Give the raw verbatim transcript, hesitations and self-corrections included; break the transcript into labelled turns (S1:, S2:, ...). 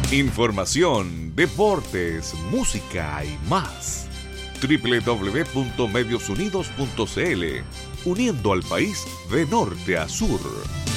S1: Información, deportes, música y más. doble u doble u doble u punto medios unidos punto c l, uniendo al país de norte a sur.